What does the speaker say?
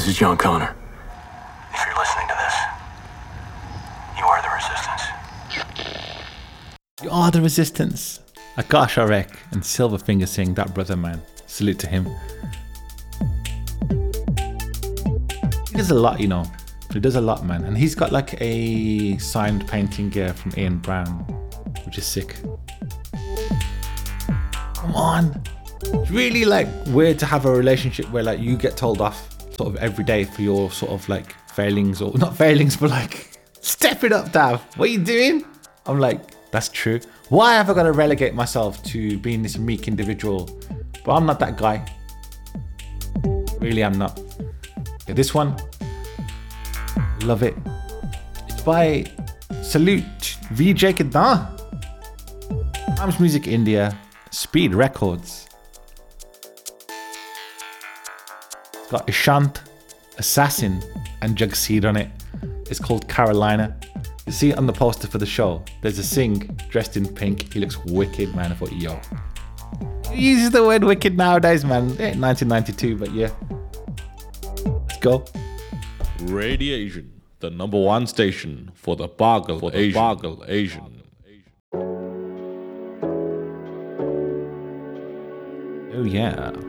is John Connor. If you're listening to this, you are the resistance. You are the resistance. Akash Arek and Silverfinger Singh, that brother, man. Salute to him. He does a lot, you know. He does a lot, man. And he's got like a signed painting from Ian Brown, which is sick. Come on. It's really like weird to have a relationship where like you get told off sort of every day for your sort of like failings, or not failings, but like step it up, Dav. What are you doing? I'm like, that's true. Why have I got to relegate myself to being this meek individual? But I'm not that guy. Really, I'm not. Okay, this one, love it. It's by Salute Vijay Kedar. Times Music India, Speed Records. It's got Ishant, Assassin, and Jagseed on it. It's called Carolina. You see it on the poster for the show. There's a Singh dressed in pink. He looks wicked, man. I thought, yo. He uses the word wicked nowadays, man. It ain't 1992, but yeah. Let's go. Radiation, the number one station for the Bargal Asian. Oh yeah.